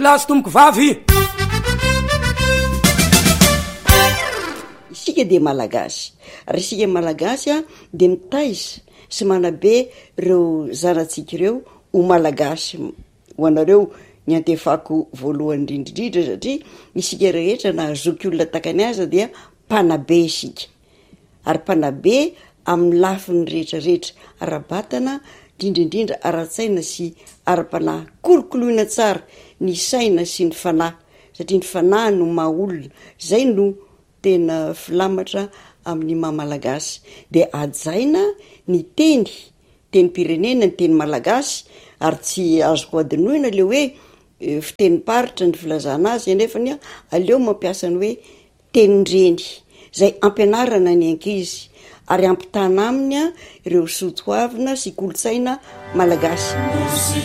plasy tomoko vavy isika de malagasy ary isika malagasy a de mitaiza sy manabe reo zanatsika ireo ho malagasy ho anareo ny antefako voalohany indrindrindra satria isika rehetra na azoky olona takany aza dia mpanabe isika ary mpanabe amin'ny lafiny rehetrarehetra ara-batana indrindrindrindra ara-tsaina sy ara-panahy kolokoloina tsara ny saina sy ny fanahy satria ny fanahy no maha olona zay no tena filamatra amin'ny mahamalagasy de ajaina ny teny-pirenena ny teny malagasy ary tsy azoko adinoina le hoe fitenim-paritra ny filazana azy nefa ny aleo mampiasa ny hoe tenindreny zay ampianarana ny ankizy ary ampitana aminy ireo soatoavina sy kolotsaina malagasy.